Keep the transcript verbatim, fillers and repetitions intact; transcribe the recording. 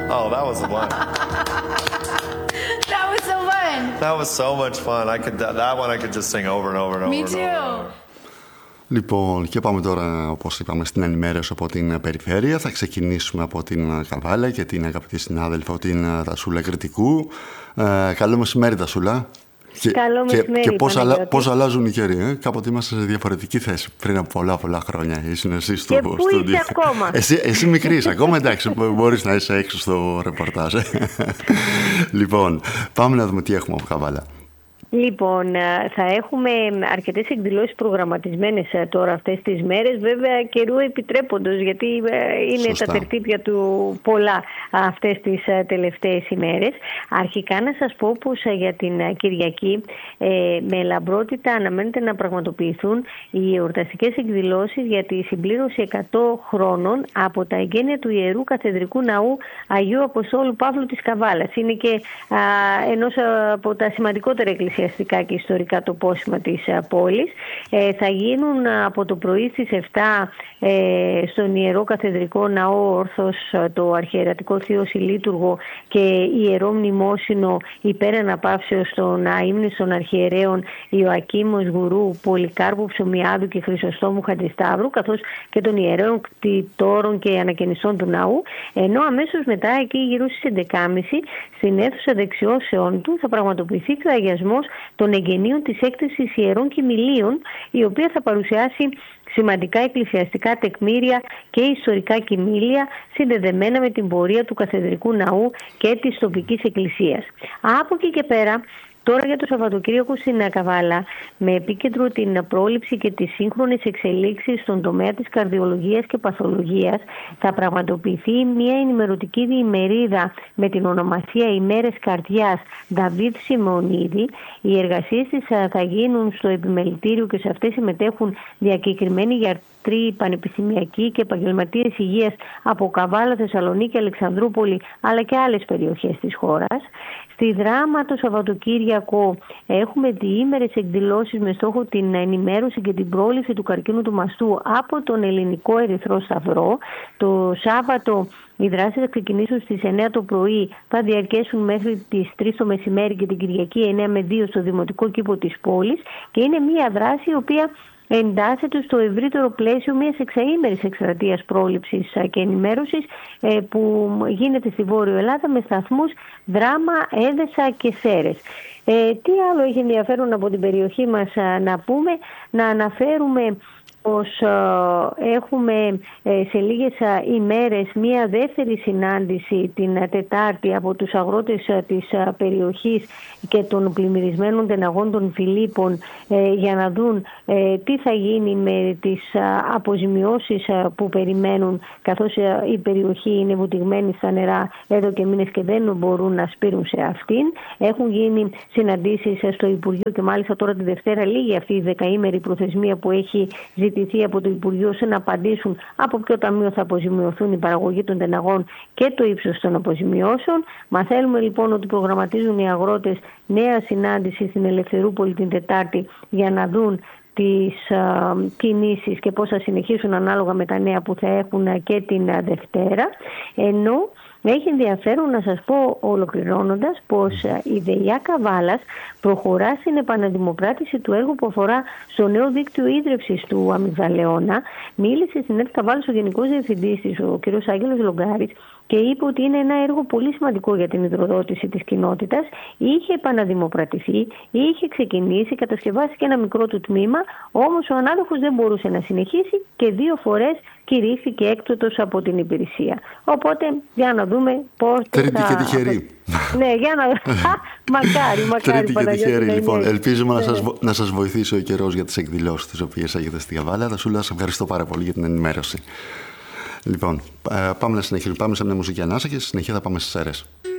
Oh, that was fun. That was so fun. That was so much fun. I could that one I could just sing over and over and over. Me and too. over and over. Λοιπόν, και πάμε τώρα, όπως είπαμε, στην ενημέρωση από την περιφέρεια. Θα ξεκινήσουμε από την Καβάλα και την αγαπητή συνάδελφο, την Τασούλα Κρητικού. Ε, καλό μεσημέρι, Τασούλα. Και, καλό και, μεσημέρι. Και πώς, αλα, πώς αλλάζουν οι καιροί, ε? Κάποτε είμαστε σε διαφορετική θέση πριν από πολλά πολλά χρόνια. Ήσουν εσύ στο στούντιο. Και πού είσαι ακόμα? Εσύ, εσύ μικρής, ακόμα εντάξει, μπορείς να είσαι έξω στο ρεπορτάζ. Λοιπόν, πάμε να δούμε τι έχουμε από Καβάλα. Λοιπόν, θα έχουμε αρκετές εκδηλώσεις προγραμματισμένες τώρα αυτές τις μέρες, βέβαια καιρού επιτρέποντος, γιατί είναι Σωστά. τα τερτύπια του πολλά αυτές τις τελευταίες ημέρες. Αρχικά να σας πω πως για την Κυριακή με λαμπρότητα αναμένεται να πραγματοποιηθούν οι εορταστικές εκδηλώσεις για τη συμπλήρωση εκατό χρόνων από τα εγγένεια του Ιερού Καθεδρικού Ναού Αγίου Αποστόλου Παύλου της Καβάλας. Είναι και α, ενός από τα σημαντικότερα εκκλησιαστικά και ιστορικά τοπόσημα της πόλης. Ε, θα γίνουν από το πρωί στις επτά ε, στον Ιερό Καθεδρικό Ναό Όρθος το Αρχιερατικό Θείο Συλλήτουργο και Ιερό Μνημόσυνο υπέρ αναπαύσεως των αείμνηστων αρχιερέων Ιωακήμος Γουρού, Πολυκάρπου Ψωμιάδου και Χρυσοστόμου Χατζησταύρου, καθώς και των ιερέων κτητόρων και ανακαινιστών του ναού, ενώ αμέσως μετά, εκεί γύρω στις έντεκα και μισή, στην αίθουσα δεξιώσεων του θα πραγματοποιηθεί και ο αγιασμός των εγγενείων της έκθεσης ιερών κοιμηλίων, η οποία θα παρουσιάσει σημαντικά εκκλησιαστικά τεκμήρια και ιστορικά κοιμήλια συνδεδεμένα με την πορεία του Καθεδρικού Ναού και της τοπικής εκκλησίας. Από εκεί και πέρα, τώρα για το Σαββατοκύριακο στην Καβάλα, με επίκεντρο την πρόληψη και τις σύγχρονες εξελίξεις στον τομέα της καρδιολογίας και παθολογίας, θα πραγματοποιηθεί μια ενημερωτική διημερίδα με την ονομασία «Ημέρες Καρδιάς Δαβίδ Σιμεωνίδη». Οι εργασίες της θα γίνουν στο επιμελητήριο και σε αυτές συμμετέχουν διακεκριμένοι γιατροί, πανεπιστημιακοί και επαγγελματίες υγείας από Καβάλα, Θεσσαλονίκη, Αλεξανδρούπολη αλλά και άλλες περιοχές της χώρας. Στη Δράμα το Σαββατοκύριακο έχουμε διήμερες εκδηλώσεις με στόχο την ενημέρωση και την πρόληψη του καρκίνου του μαστού από τον Ελληνικό Ερυθρό Σταυρό. Το Σάββατο οι δράσεις θα ξεκινήσουν στις εννιά το πρωί, θα διαρκέσουν μέχρι τις τρεις το μεσημέρι και την Κυριακή εννιά με δύο στο Δημοτικό Κήπο της πόλης, και είναι μια δράση η οποία εντάσσεται στο ευρύτερο πλαίσιο μιας εξαήμερης εκστρατείας πρόληψης και ενημέρωσης που γίνεται στη Βόρειο Ελλάδα με σταθμούς Δράμα, Έδεσα και Σέρες. Ε, τι άλλο έχει ενδιαφέρον από την περιοχή μας να πούμε? Να αναφέρουμε πως έχουμε σε λίγες ημέρες μία δεύτερη συνάντηση την Τετάρτη από τους αγρότες της περιοχής και των πλημμυρισμένων τεναγών των Φιλίππων για να δουν τι θα γίνει με τις αποζημιώσεις που περιμένουν, καθώς η περιοχή είναι βουτυγμένη στα νερά εδώ και μήνες και δεν μπορούν να σπείρουν σε αυτήν. Έχουν γίνει συναντήσεις στο Υπουργείο και μάλιστα τώρα τη Δευτέρα λίγη αυτή η δεκαήμερη προθεσμία που έχει ζητηθεί από το Υπουργείο σε να απαντήσουν από ποιο ταμείο θα αποζημιωθούν η παραγωγή των τεναγών και το ύψος των αποζημιώσεων. Μαθαίνουμε λοιπόν ότι προγραμματίζουν οι αγρότες νέα συνάντηση στην Ελευθερούπολη την Τετάρτη για να δουν τις α, κινήσεις και πώς θα συνεχίσουν ανάλογα με τα νέα που θα έχουν και την α, Δευτέρα. Ενώ έχει ενδιαφέρον να σας πω ολοκληρώνοντας πως η ΔΕΙΑ Καβάλας προχωρά στην επαναδημοκράτηση του έργου που αφορά στο νέο δίκτυο ίδρυυσης του Αμυγδαλεώνα. Μίλησε στην ΕΡΤ Καβάλας ο Γενικός Διευθυντής της, ο κ. Άγγελος Λογκάρης, και είπε ότι είναι ένα έργο πολύ σημαντικό για την υδροδότηση της κοινότητας. Είχε επαναδημοκρατηθεί, είχε ξεκινήσει, κατασκευάστηκε ένα μικρό του τμήμα, όμως ο ανάδοχος δεν μπορούσε να συνεχίσει και δύο φορές κηρύχθηκε έκτοτος από την υπηρεσία. Οπότε, για να δούμε πώς θα... Τρίτη και τυχερή. Ναι, για να... μακάρι, μακάρι. Τρίτη και τυχερή, λοιπόν. Ελπίζουμε να σας, να σας βοηθήσει ο καιρός για τις εκδηλώσεις τις οποίες έχετε στη Καβάλα. Τασούλα, σας ευχαριστώ πάρα πολύ για την ενημέρωση. Λοιπόν, πάμε να συνεχίσουμε. Πάμε σε μια μουσική ανάσα και στη συνεχεία θα πάμε στις Σέρρες.